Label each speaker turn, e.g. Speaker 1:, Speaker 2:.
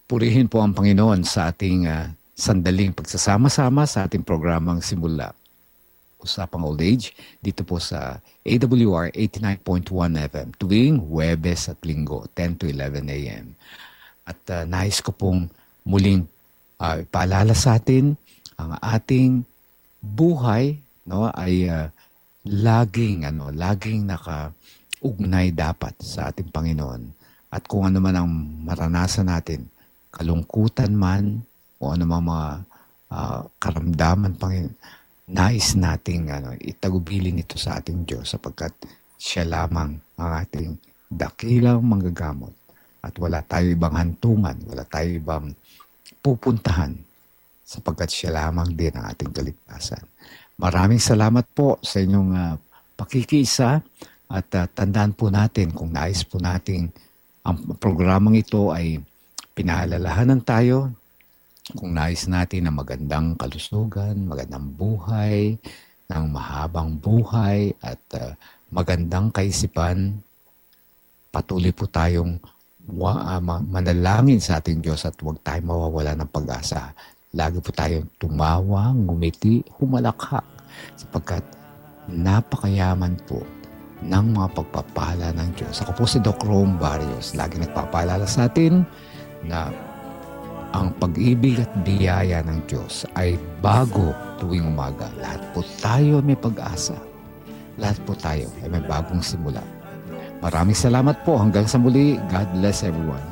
Speaker 1: Purihin po ang Panginoon sa ating sandaling pagsasama-sama sa ating programang Simula. Usapang Old Age dito po sa AWR 89.1 FM tuwing Huwebes at Linggo, 10 to 11 a.m. At nais ko pong muling ipaalala sa atin ang ating buhay, no, ay laging nakaugnay dapat sa ating Panginoon. At kung ano man ang maranasan natin, kalungkutan man o ano mga karamdaman, Panginoon, nais nating itagubilin ito sa ating Diyos sapagkat siya lamang ang ating dakilang manggagamot at wala tayo ibang hantungan, wala tayo ibang pupuntahan sapagkat siya lamang din ang ating kaligtasan. Maraming salamat po sa inyong pakikiisa at tandaan po natin kung nais po nating ang programang ito ay pinaalalahanan tayo. Kung nais natin ng magandang kalusugan, magandang buhay, ng mahabang buhay at magandang kaisipan, patuloy po tayong manalangin sa ating Diyos at huwag tayong mawawala ng pag-asa. Lagi po tayong tumawa, ngumiti, humalakhak sapagkat napakayaman po ng mga pagpapala ng Diyos. Ako po si Doc Rome Barrios, lagi nagpapaalala sa atin na ang pag-ibig at biyaya ng Diyos ay bago tuwing umaga. Lahat po tayo may pag-asa. Lahat po tayo ay may bagong simula. Maraming salamat po. Hanggang sa muli. God bless everyone.